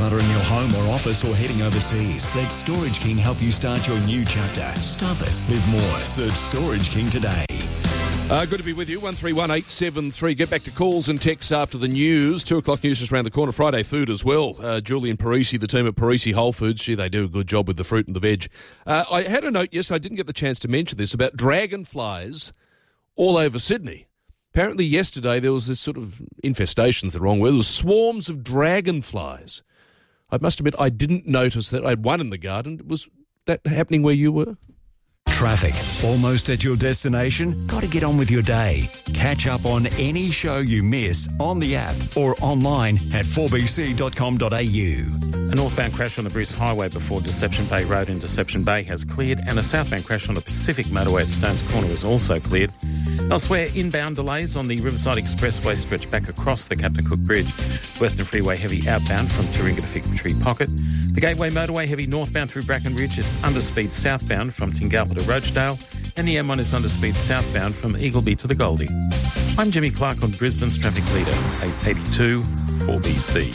data in your home or office or heading overseas? Let Storage King help you start your new chapter. Stuff it with more. Search Storage King today. Good to be with you. 131873. Get back to calls and texts after the news. 2 o'clock news just around the corner. Friday food as well. Julian Parisi, the team at Parisi Whole Foods. Gee, they do a good job with the fruit and the veg. I had a note, yes, I didn't get the chance to mention this, about dragonflies all over Sydney. Apparently yesterday there was this sort of infestation's the wrong word. There was swarms of dragonflies. I must admit I didn't notice that. I had one in the garden. Was that happening where you were? Traffic. Almost at your destination? Got to get on with your day. Catch up on any show you miss on the app or online at 4bc.com.au. A northbound crash on the Bruce Highway before Deception Bay Road in Deception Bay has cleared, and a southbound crash on the Pacific Motorway at Stones Corner is also cleared. Elsewhere, inbound delays on the Riverside Expressway stretch back across the Captain Cook Bridge. Western Freeway heavy outbound from Taringa to Victory Pocket. The Gateway Motorway heavy northbound through Bracken Ridge. It's underspeed southbound from Tingalpa to Roachdale. And the M1 is underspeed southbound from Eagleby to the Goldie. I'm Jimmy Clark on Brisbane's traffic leader, 882 4BC.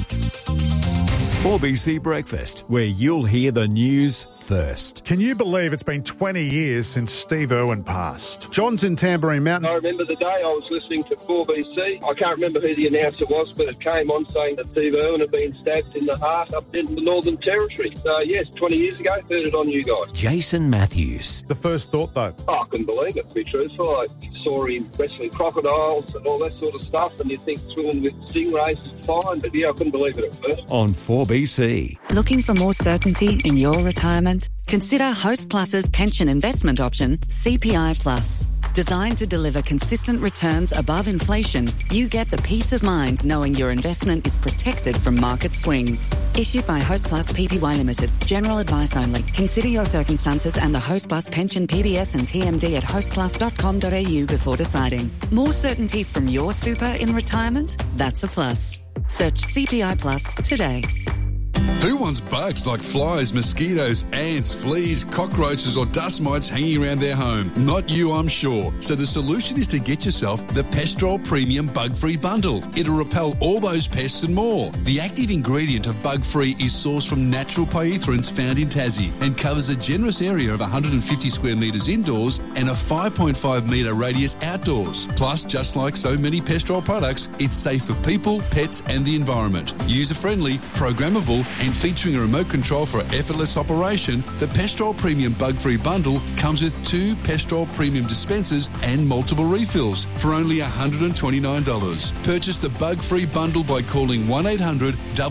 4BC Breakfast, where you'll hear the news first. Can you believe it's been 20 years since Steve Irwin passed? John's in Tamborine Mountain. I remember the day I was listening to 4BC. I can't remember who the announcer was, but it came on saying that Steve Irwin had been stabbed in the heart up in the Northern Territory. So, yes, 20 years ago, heard it on you guys. Jason Matthews. The first thought, though? Oh, I couldn't believe it, to be truthful. I saw him wrestling crocodiles and all that sort of stuff, and you'd think swimming with stingrays is fine, but yeah, I couldn't believe it at first. On 4BC. Looking for more certainty in your retirement? Consider Host Plus's pension investment option, CPI Plus. Designed to deliver consistent returns above inflation, you get the peace of mind knowing your investment is protected from market swings. Issued by Host Plus Pty Limited. General advice only. Consider your circumstances and the Host Plus pension PDS and TMD at hostplus.com.au before deciding. More certainty from your super in retirement? That's a plus. Search CPI Plus today. Who wants bugs like flies, mosquitoes, ants, fleas, cockroaches or dust mites hanging around their home? Not you, I'm sure. So the solution is to get yourself the Pestrol Premium Bug-Free Bundle. It'll repel all those pests and more. The active ingredient of Bug-Free is sourced from natural pyrethrins found in Tassie and covers a generous area of 150 square metres indoors and a 5.5 metre radius outdoors. Plus, just like so many Pestrol products, it's safe for people, pets and the environment. User-friendly, programmable and featuring a remote control for effortless operation, the Pestrol Premium Bug-Free Bundle comes with 2 Pestrol Premium dispensers and multiple refills for only $129. Purchase the Bug-Free Bundle by calling 1800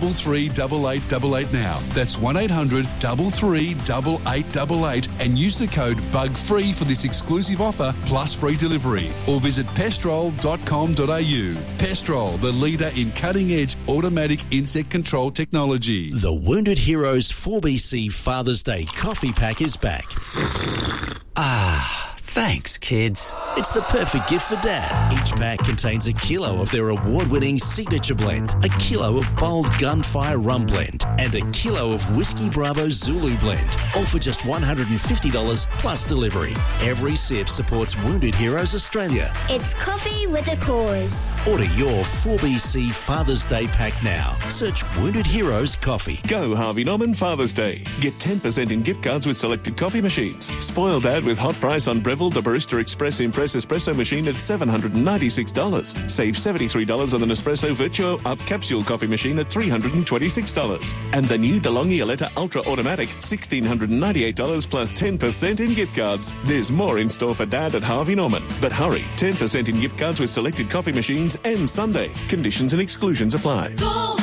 338888 now. That's 1800 338888 and use the code BUGFREE for this exclusive offer plus free delivery. Or visit pestrol.com.au. Pestrol, the leader in cutting-edge automatic insect control technology. The Wounded Heroes 4BC Father's Day coffee pack is back. Thanks, kids. It's the perfect gift for Dad. Each pack contains a kilo of their award-winning signature blend, a kilo of bold Gunfire Rum Blend, and a kilo of Whiskey Bravo Zulu Blend, all for just $150 plus delivery. Every sip supports Wounded Heroes Australia. It's coffee with a cause. Order your 4BC Father's Day pack now. Search Wounded Heroes Coffee. Go Harvey Norman Father's Day. Get 10% in gift cards with selected coffee machines. Spoil Dad with hot price on Breville the Barista Express Impress Espresso machine at $796. Save $73 on the Nespresso Virtuo Up Capsule coffee machine at $326. And the new DeLonghi Aletta Ultra Automatic, $1,698 plus 10% in gift cards. There's more in store for Dad at Harvey Norman. But hurry, 10% in gift cards with selected coffee machines and Sunday. Conditions and exclusions apply.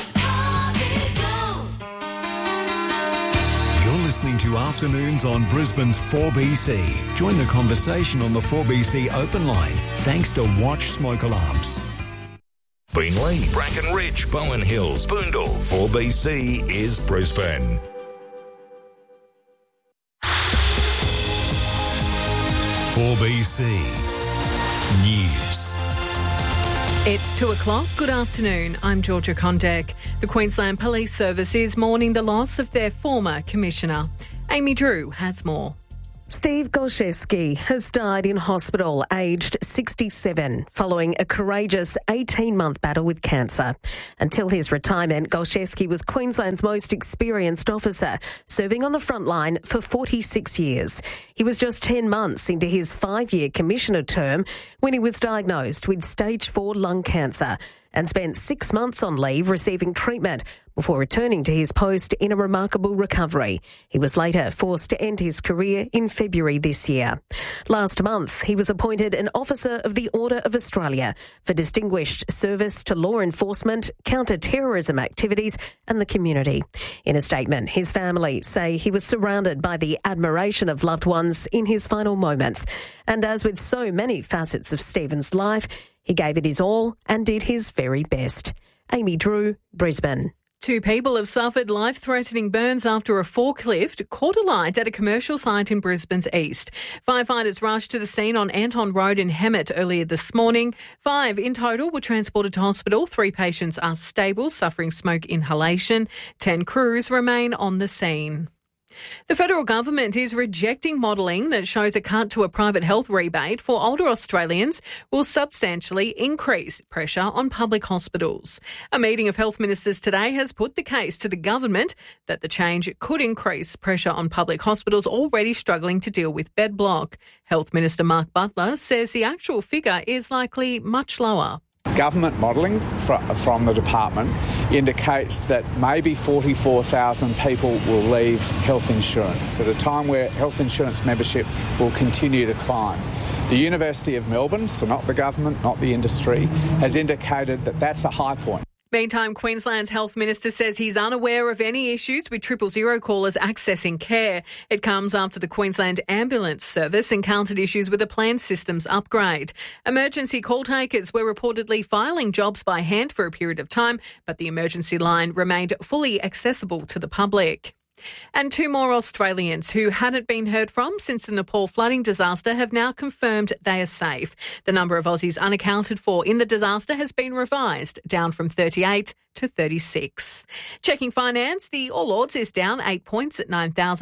Listening to Afternoons on Brisbane's 4BC. Join the conversation on the 4BC open line thanks to Watch Smoke Alarms. Beenleigh, Bracken Ridge, Bowen Hills, Boondall. 4BC is Brisbane. "4BC News." It's 2 o'clock. Good afternoon. I'm Georgia Condek. The Queensland Police Service is mourning the loss of their former commissioner. Amy Drew has more. Steve Golszewski has died in hospital aged 67 following a courageous 18-month battle with cancer. Until his retirement, Golszewski was Queensland's most experienced officer, serving on the front line for 46 years. He was just 10 months into his 5-year commissioner term when he was diagnosed with stage 4 lung cancer and spent 6 months on leave receiving treatment before returning to his post in a remarkable recovery. He was later forced to end his career in February this year. Last month, he was appointed an Officer of the Order of Australia for distinguished service to law enforcement, counter-terrorism activities and the community. In a statement, his family say he was surrounded by the admiration of loved ones in his final moments. And as with so many facets of Stephen's life, he gave it his all and did his very best. Amy Drew, Brisbane. 2 people have suffered life-threatening burns after a forklift caught alight at a commercial site in Brisbane's east. Firefighters rushed to the scene on Anton Road in Hemet earlier this morning. 5 in total were transported to hospital. 3 patients are stable, suffering smoke inhalation. 10 crews remain on the scene. The federal government is rejecting modelling that shows a cut to a private health rebate for older Australians will substantially increase pressure on public hospitals. A meeting of health ministers today has put the case to the government that the change could increase pressure on public hospitals already struggling to deal with bed block. Health Minister Mark Butler says the actual figure is likely much lower. Government modelling from the department indicates that maybe 44,000 people will leave health insurance at a time where health insurance membership will continue to climb. The University of Melbourne, so not the government, not the industry, has indicated that that's a high point. Meantime, Queensland's Health Minister says he's unaware of any issues with 000 callers accessing care. It comes after the Queensland Ambulance Service encountered issues with a planned systems upgrade. Emergency call takers were reportedly filing jobs by hand for a period of time, but the emergency line remained fully accessible to the public. And 2 more Australians who hadn't been heard from since the Nepal flooding disaster have now confirmed they are safe. The number of Aussies unaccounted for in the disaster has been revised, down from 38 to 36. Checking finance, the All Ords is down 8 points at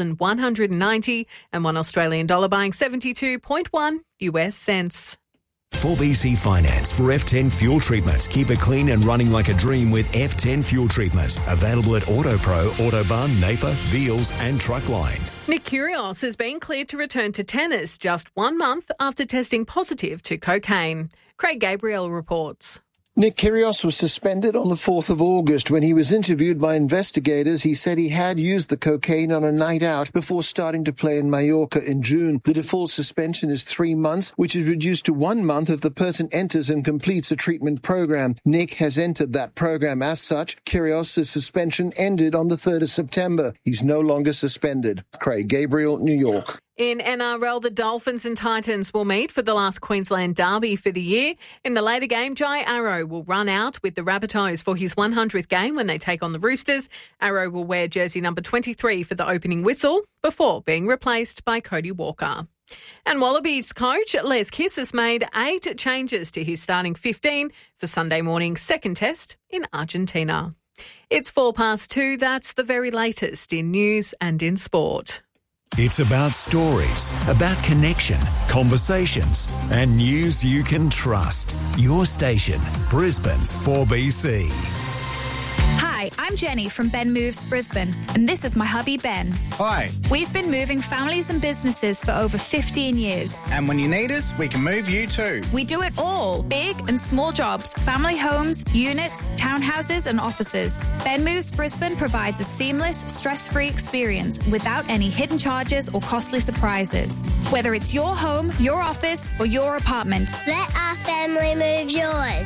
9,190 and $1 Australian dollar buying 72.1 US cents. 4BC Finance for F10 fuel treatment. Keep it clean and running like a dream with F10 fuel treatment. Available at AutoPro, Autobahn, Napier, Veals and Truckline. Nick Kyrgios has been cleared to return to tennis just 1 month after testing positive to cocaine. Craig Gabriel reports. Nick Kyrgios was suspended on the 4th of August. When he was interviewed by investigators, he said he had used the cocaine on a night out before starting to play in Mallorca in June. The default suspension is 3 months, which is reduced to 1 month if the person enters and completes a treatment program. Nick has entered that program. As such, Kyrgios' suspension ended on the 3rd of September. He's no longer suspended. Craig Gabriel, New York. In NRL, the Dolphins and Titans will meet for the last Queensland derby for the year. In the later game, Jai Arrow will run out with the Rabbitohs for his 100th game when they take on the Roosters. Arrow will wear jersey number 23 for the opening whistle before being replaced by Cody Walker. And Wallabies coach Les Kiss has made 8 changes to his starting 15 for Sunday morning's second test in Argentina. It's 2:04. That's the very latest in news and in sport. It's about stories, about connection, conversations, and news you can trust. Your station, Brisbane's 4BC. Hi, I'm Jenny from Ben Moves Brisbane, and this is my hubby Ben. Hi. We've been moving families and businesses for over 15 years. And when you need us, we can move you too. We do it all, big and small jobs, family homes, units, townhouses and offices. Ben Moves Brisbane provides a seamless, stress-free experience without any hidden charges or costly surprises. Whether it's your home, your office or your apartment. Let our family move yours.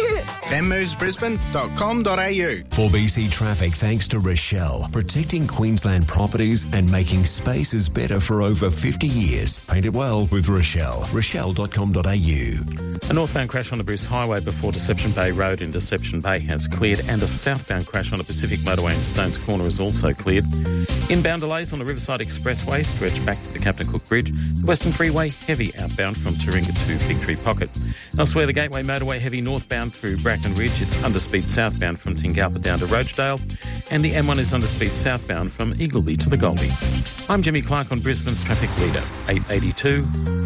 benmovesbrisbane.com.au. 4BC Traffic thanks to Rochelle, protecting Queensland properties and making spaces better for over 50 years. Paint it well with Rochelle. Rochelle.com.au. A northbound crash on the Bruce Highway before Deception Bay Road in Deception Bay has cleared, and a southbound crash on the Pacific Motorway in Stones Corner is also cleared. Inbound delays on the Riverside Expressway stretch back to the Captain Cook Bridge. The Western Freeway heavy outbound from Taringa to Victory Pocket. Elsewhere, the Gateway Motorway heavy northbound through Bracken Ridge. It's underspeed southbound from Tingalpa down to Rochedale, and the M1 is under speed southbound from Eagleby to the Goldie. I'm Jimmy Clark on Brisbane's traffic leader, 882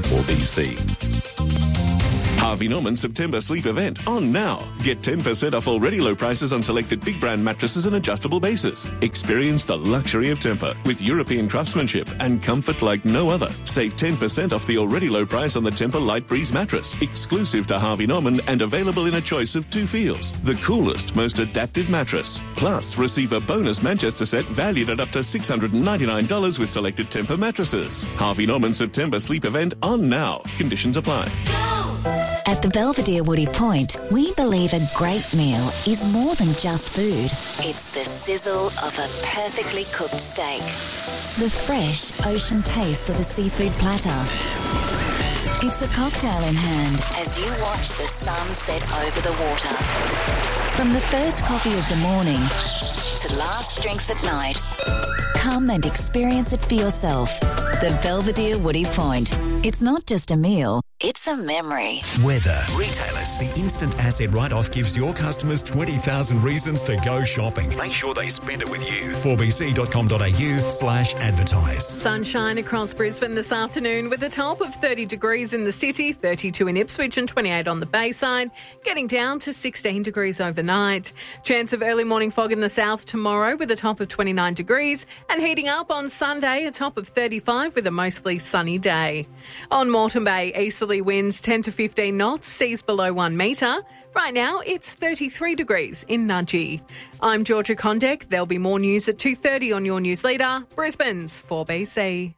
4BC. Harvey Norman September sleep event on now. Get 10% off already low prices on selected big brand mattresses and adjustable bases. Experience the luxury of Tempur with European craftsmanship and comfort like no other. Save 10% off the already low price on the Tempur Light Breeze mattress, exclusive to Harvey Norman and available in a choice of 2 feels. The coolest, most adaptive mattress. Plus, receive a bonus Manchester set valued at up to $699 with selected Tempur mattresses. Harvey Norman September sleep event on now. Conditions apply. At the Belvedere Woody Point, we believe a great meal is more than just food. It's the sizzle of a perfectly cooked steak, the fresh ocean taste of a seafood platter. It's a cocktail in hand as you watch the sun set over the water. From the first coffee of the morning to last drinks at night, come and experience it for yourself. The Belvedere Woody Point. It's not just a meal, it's a memory. Weather. Retailers. The instant asset write-off gives your customers 20,000 reasons to go shopping. Make sure they spend it with you. 4bc.com.au/advertise. Sunshine across Brisbane this afternoon with a top of 30 degrees in the city, 32 in Ipswich and 28 on the Bayside, getting down to 16 degrees overnight. Chance of early morning fog in the south tomorrow with a top of 29 degrees and heating up on Sunday, a top of 35 with a mostly sunny day. On Moreton Bay, easterly winds 10 to 15 knots, seas below 1 metre. Right now, it's 33 degrees in Nudgee. I'm Georgia Condek. There'll be more news at 2:30 on your news leader, Brisbane's 4BC.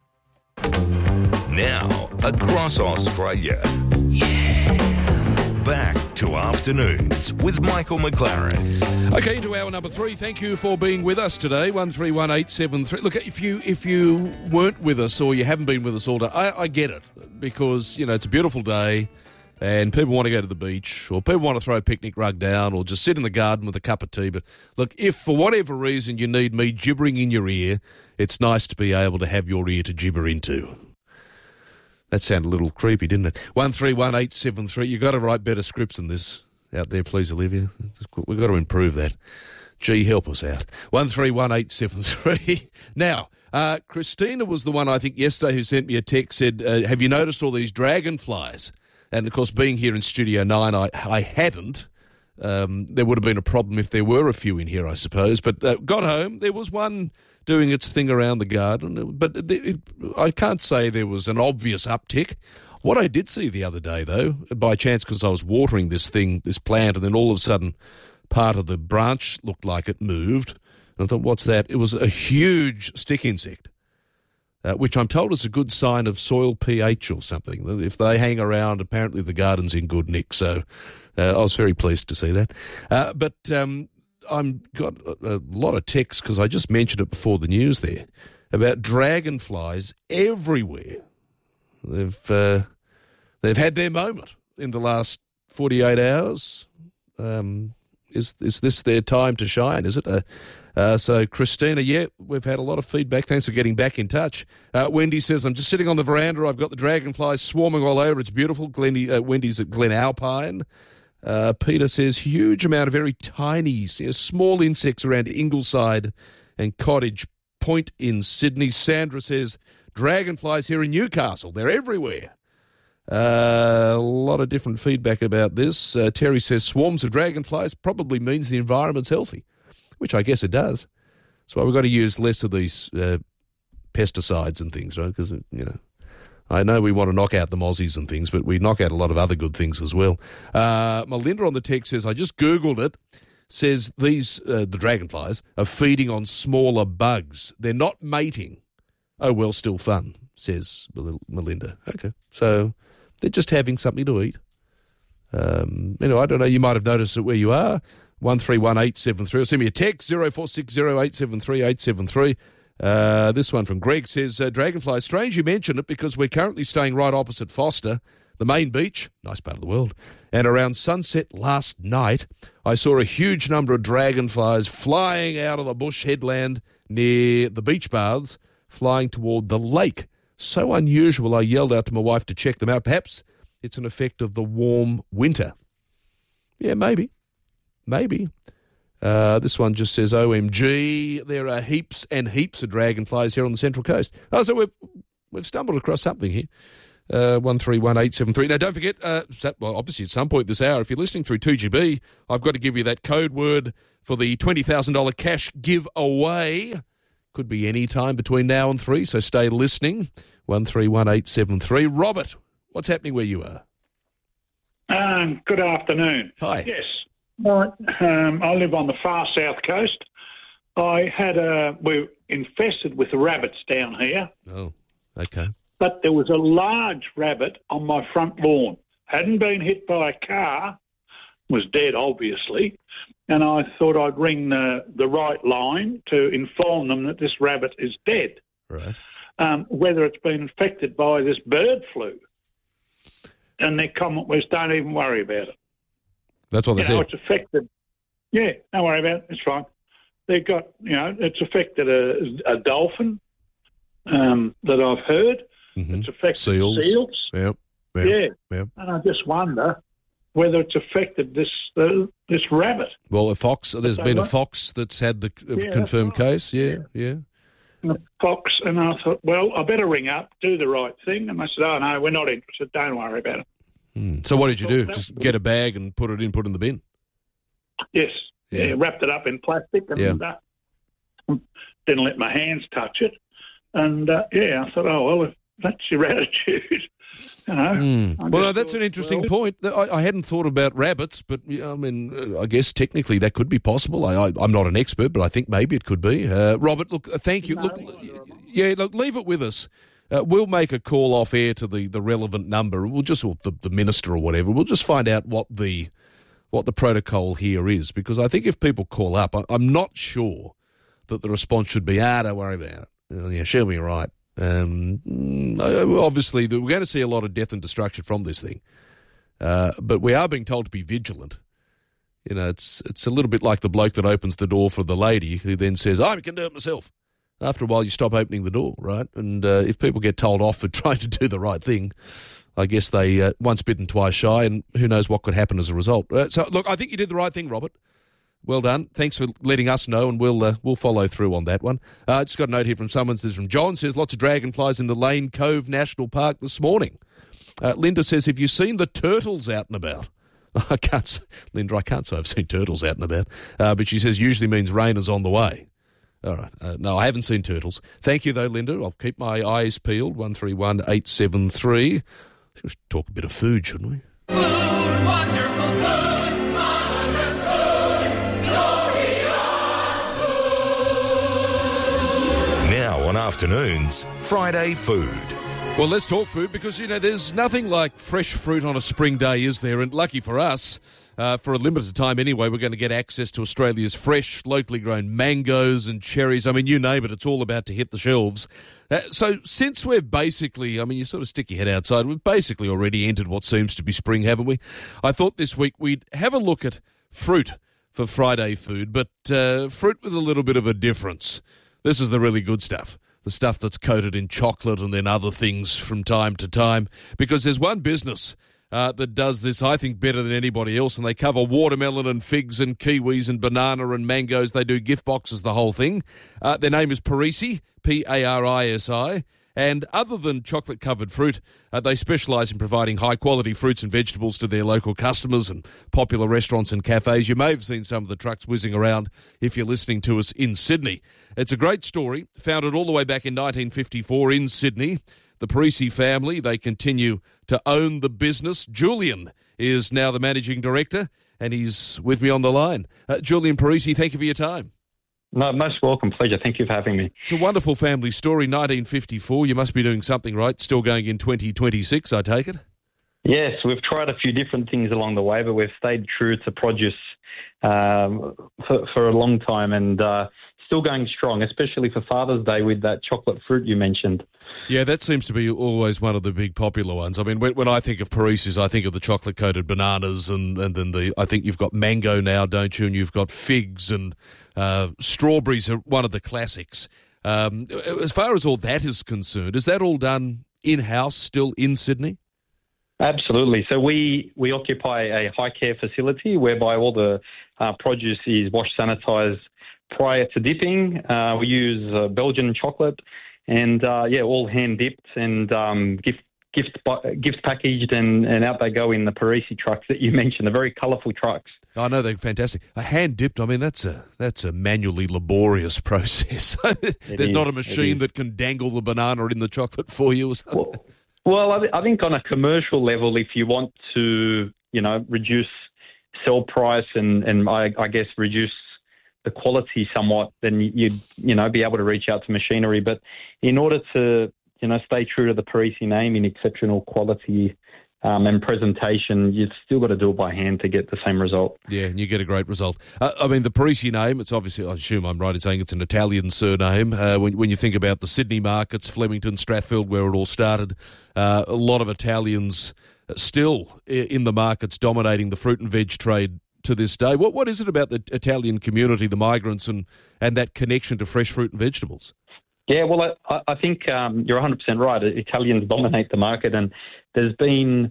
Now, across Australia. Back to Afternoons with Michael McLaren. Okay, into hour number 3. Thank you for being with us today. 131873. Look, if you weren't with us or you haven't been with us all day, I get it because it's a beautiful day and people want to go to the beach or people want to throw a picnic rug down or just sit in the garden with a cup of tea. But look, if for whatever reason you need me gibbering in your ear, it's nice to be able to have your ear to gibber into. That sounded a little creepy, didn't it? 131873. You've got to write better scripts than this out there, please, Olivia. We've got to improve that. Gee, help us out. 131873. Now, Christina was the one, I think, yesterday who sent me a text, said, have you noticed all these dragonflies? And, of course, being here in Studio 9, I hadn't. There would have been a problem if there were a few in here, I suppose. But got home, there was one doing its thing around the garden. But I can't say there was an obvious uptick. What I did see the other day, though, by chance because I was watering this plant, and then all of a sudden part of the branch looked like it moved. And I thought, what's that? It was a huge stick insect, which I'm told is a good sign of soil pH or something. If they hang around, apparently the garden's in good nick. So I was very pleased to see that. But I've got a lot of texts, because I just mentioned it before the news there, about dragonflies everywhere. They've had their moment in the last 48 hours. Is this their time to shine, is it? So, Christina, yeah, we've had a lot of feedback. Thanks for getting back in touch. Wendy says, I'm just sitting on the veranda. I've got the dragonflies swarming all over. It's beautiful. Wendy's at Glen Alpine. Peter says, huge amount of very tiny, small insects around Ingleside and Cottage Point in Sydney. Sandra says, dragonflies here in Newcastle. They're everywhere. A lot of different feedback about this. Terry says, swarms of dragonflies probably means the environment's healthy, which I guess it does. That's why we've got to use less of these pesticides and things, right? Because, I know we want to knock out the mozzies and things, but we knock out a lot of other good things as well. Melinda on the text says, I just Googled it, says these, the dragonflies, are feeding on smaller bugs. They're not mating. Oh, well, still fun, says Melinda. Okay, so they're just having something to eat. Anyway, I don't know, you might have noticed it where you are. 131873, or send me a text, 0460873873. This one from Greg says, Dragonfly, strange you mention it because we're currently staying right opposite Foster, the main beach, nice part of the world, and around sunset last night, I saw a huge number of dragonflies flying out of the bush headland near the beach baths, flying toward the lake. So unusual, I yelled out to my wife to check them out. Perhaps it's an effect of the warm winter. Yeah, maybe. This one just says, OMG, there are heaps and heaps of dragonflies here on the Central Coast. Oh, so we've stumbled across something here. 131873. Now, don't forget, obviously at some point this hour, if you're listening through 2GB, I've got to give you that code word for the $20,000 cash giveaway. Could be any time between now and 3, so stay listening. 131873. Robert, what's happening where you are? Good afternoon. Hi. Yes. I live on the far south coast. We're infested with rabbits down here. Oh, okay. But there was a large rabbit on my front lawn. Hadn't been hit by a car, was dead, obviously. And I thought I'd ring the right line to inform them that this rabbit is dead. Right. Whether it's been infected by this bird flu. And their comment was, don't even worry about it. That's what they said. It's affected. Yeah, don't worry about it. It's fine. They've got, it's affected a dolphin that I've heard. Mm-hmm. It's affected seals. Yep. Yeah. And I just wonder whether it's affected this rabbit. Well, a fox. There's been a fox that's had the confirmed case. Yeah. And a fox, and I thought, well, I better ring up, do the right thing. And they said, oh, no, we're not interested. Don't worry about it. So what did you do? Just get a bag and put it in the bin? Yes. Yeah, wrapped it up in plastic and didn't let my hands touch it. And, I thought, oh, well, if that's your attitude, Well, that's an interesting point. I hadn't thought about rabbits, but, I mean, I guess technically that could be possible. I'm not an expert, but I think maybe it could be. Robert, look, thank you. Look, leave it with us. We'll make a call off air to the relevant number. We'll just, or the minister or whatever, we'll just find out what the protocol here is, because I think if people call up, I'm not sure that the response should be, don't worry about it. She'll be right. Obviously, we're going to see a lot of death and destruction from this thing, but we are being told to be vigilant. It's a little bit like the bloke that opens the door for the lady who then says, I can do it myself. After a while, you stop opening the door, right? And if people get told off for trying to do the right thing, I guess they once bitten, twice shy, and who knows what could happen as a result. So, look, I think you did the right thing, Robert. Well done. Thanks for letting us know, and we'll follow through on that one. Just got a note here from someone. This is from John. Says lots of dragonflies in the Lane Cove National Park this morning. Linda says, have you seen the turtles out and about? Linda, I can't say I've seen turtles out and about. But she says usually means rain is on the way. All right. No, I haven't seen turtles. Thank you, though, Linda. I'll keep my eyes peeled. 131873. We should talk a bit of food, shouldn't we? Food, wonderful food, marvelous food, glorious food. Now on afternoons, Friday food. Well, let's talk food because, there's nothing like fresh fruit on a spring day, is there? And lucky for us, for a limited time anyway, we're going to get access to Australia's fresh, locally grown mangoes and cherries. I mean, you name it, it's all about to hit the shelves. So since we've basically, you sort of stick your head outside, we've basically already entered what seems to be spring, haven't we? I thought this week we'd have a look at fruit for Friday food, but fruit with a little bit of a difference. This is the really good stuff. The stuff that's coated in chocolate and then other things from time to time. Because there's one business that does this, I think, better than anybody else, and they cover watermelon and figs and kiwis and banana and mangoes. They do gift boxes, the whole thing. Their name is Parisi, P-A-R-I-S-I. And other than chocolate-covered fruit, they specialise in providing high-quality fruits and vegetables to their local customers and popular restaurants and cafes. You may have seen some of the trucks whizzing around if you're listening to us in Sydney. It's a great story, founded all the way back in 1954 in Sydney. The Parisi family, they continue to own the business. Julian is now the managing director, and he's with me on the line. Julian Parisi, thank you for your time. No, most welcome. Pleasure. Thank you for having me. It's a wonderful family story, 1954. You must be doing something right. Still going in 2026, I take it? Yes, we've tried a few different things along the way, but we've stayed true to produce for a long time and still going strong, especially for Father's Day with that chocolate fruit you mentioned. Yeah, that seems to be always one of the big popular ones. I mean, when I think of Parisi's, I think of the chocolate-coated bananas and then I think you've got mango now, don't you? And you've got figs and strawberries are one of the classics. As far as all that is concerned, is that all done in-house still in Sydney? Absolutely. So we occupy a high care facility whereby all the produce is washed, sanitised prior to dipping. We use Belgian chocolate and, all hand-dipped and gift packaged, and out they go in the Parisi trucks that you mentioned, the very colourful trucks. I know, they're fantastic. Hand dipped, I mean, that's a manually laborious process. There's not a machine that can dangle the banana in the chocolate for you or something. Well, I think on a commercial level, if you want to, reduce sell price and I guess reduce the quality somewhat, then you'd, be able to reach out to machinery. But in order to, stay true to the Parisi name in exceptional quality and presentation, you've still got to do it by hand to get the same result. Yeah, and you get a great result. I mean, the Parisi name, it's obviously, I assume I'm right in saying it's an Italian surname. When you think about the Sydney markets, Flemington, Strathfield, where it all started, a lot of Italians still in the markets dominating the fruit and veg trade to this day. What is it about the Italian community, the migrants, and that connection to fresh fruit and vegetables? Yeah, well, I think you're 100% right. Italians dominate the market, and there's been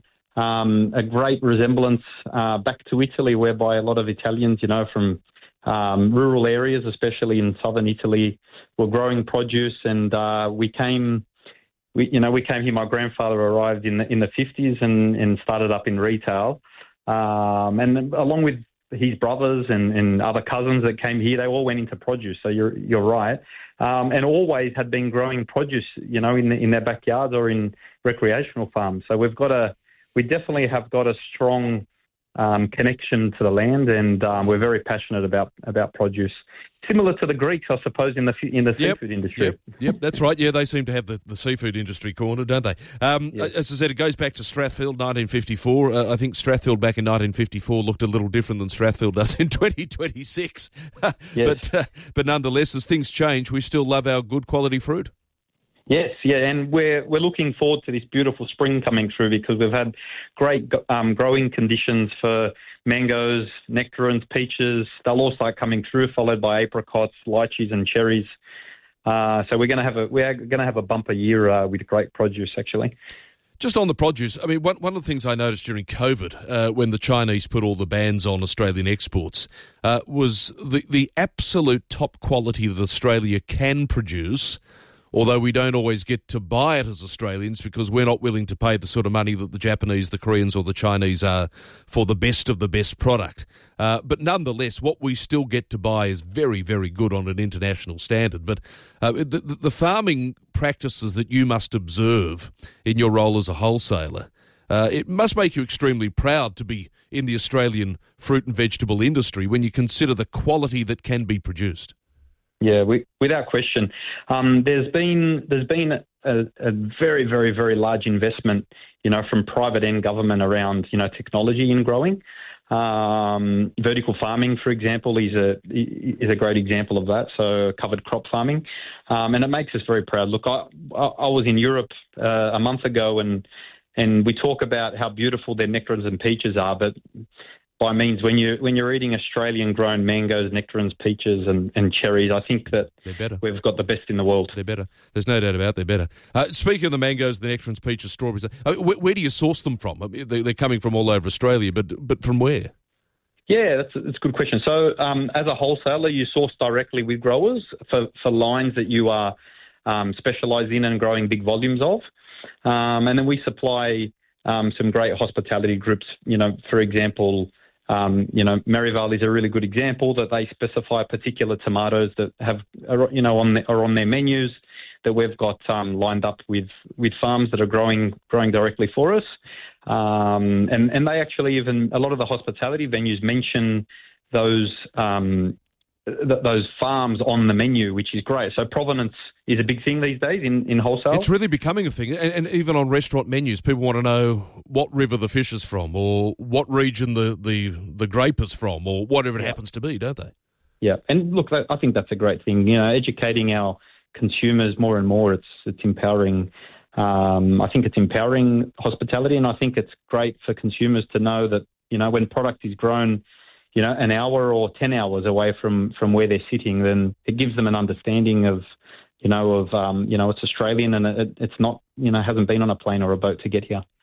a great resemblance back to Italy, whereby a lot of Italians, from rural areas, especially in southern Italy, were growing produce, and we came here. My grandfather arrived in the 50s and started up in retail, and along with his brothers and other cousins that came here, they all went into produce. So you're right, and always had been growing produce, in their backyards or in recreational farms. So we definitely have got a strong connection to the land, and we're very passionate about produce. Similar to the Greeks, I suppose, in the seafood industry. Yep, that's right. Yeah, they seem to have the seafood industry cornered, don't they? As I said, it goes back to Strathfield, 1954. I think Strathfield back in 1954 looked a little different than Strathfield does in 2026. Yes. But nonetheless, as things change, we still love our good quality fruit. Yes, yeah, and we're looking forward to this beautiful spring coming through, because we've had great growing conditions for mangoes, nectarines, peaches. They'll all start coming through, followed by apricots, lychees, and cherries. So we're going to have a bumper year with great produce, actually. Just on the produce, I mean, one of the things I noticed during COVID, when the Chinese put all the bans on Australian exports, was the absolute top quality that Australia can produce, although we don't always get to buy it as Australians because we're not willing to pay the sort of money that the Japanese, the Koreans or the Chinese are for the best of the best product. But nonetheless, what we still get to buy is very, very good on an international standard. But the farming practices that you must observe in your role as a wholesaler, it must make you extremely proud to be in the Australian fruit and vegetable industry when you consider the quality that can be produced. Yeah, without question. There's been a very, very, very large investment, from private and government around, technology in growing. Vertical farming, for example, is a great example of that. So covered crop farming, and it makes us very proud. Look, I was in Europe a month ago, and we talk about how beautiful their nectarines and peaches are, but by means, when you're eating Australian-grown mangoes, nectarines, peaches, and cherries, I think that we've got the best in the world. They're better. There's no doubt about it. They're better. Speaking of the mangoes, the nectarines, peaches, strawberries, where do you source them from? I mean, they're coming from all over Australia, but from where? Yeah, that's a good question. So as a wholesaler, you source directly with growers for lines that you are specialised in and growing big volumes of. And then we supply some great hospitality groups, for example, Merivale is a really good example that they specify particular tomatoes that are on their menus that we've got lined up with farms that are growing directly for us. And they actually even, a lot of the hospitality venues mention those farms on the menu, which is great. So provenance is a big thing these days in wholesale. It's really becoming a thing. And even on restaurant menus, people want to know what river the fish is from or what region the grape is from or whatever it happens to be, don't they? Yeah. And look, I think that's a great thing. Educating our consumers more and more, it's empowering. I think it's empowering hospitality, and I think it's great for consumers to know that, when product is grown, an hour or 10 hours away from where they're sitting, then it gives them an understanding of it's Australian and it's not, hasn't been on a plane or a boat to get here.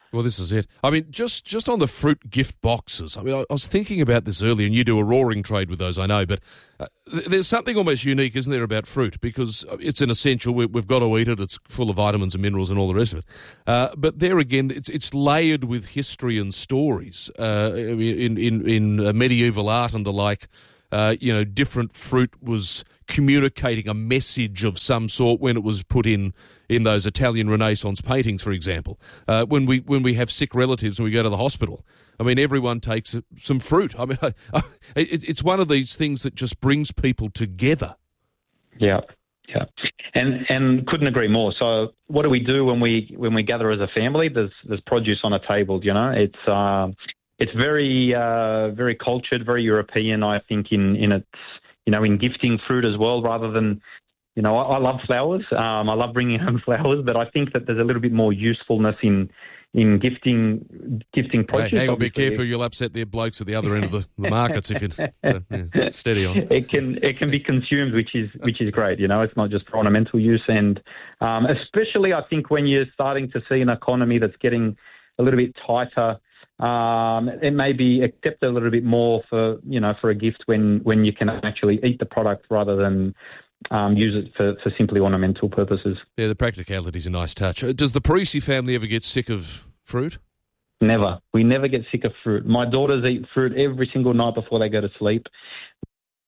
Well, this is it. I mean, just on the fruit gift boxes, I mean, I was thinking about this earlier, and you do a roaring trade with those, I know, but there's something almost unique, isn't there, about fruit? Because it's an essential. We've got to eat it. It's full of vitamins and minerals and all the rest of it. But there again, it's layered with history and stories. In medieval art and the like, different fruit was communicating a message of some sort when it was put in those Italian Renaissance paintings, for example. When we have sick relatives and we go to the hospital, I mean, everyone takes some fruit. I mean, it's one of these things that just brings people together. Yeah, and couldn't agree more. So, what do we do when we gather as a family? There's produce on a table. It's very very cultured, very European. I think in its in gifting fruit as well, rather than. I love flowers. I love bringing home flowers, but I think that there's a little bit more usefulness in gifting produce. Hey, hang on, be careful, you'll upset the blokes at the other end of the markets if you steady on. It can be consumed, which is great. It's not just for ornamental use, and especially I think when you're starting to see an economy that's getting a little bit tighter. It may be accepted a little bit more for a gift when you can actually eat the product rather than use it for simply ornamental purposes. Yeah, the practicality is a nice touch. Does the Parisi family ever get sick of fruit? Never. We never get sick of fruit. My daughters eat fruit every single night before they go to sleep.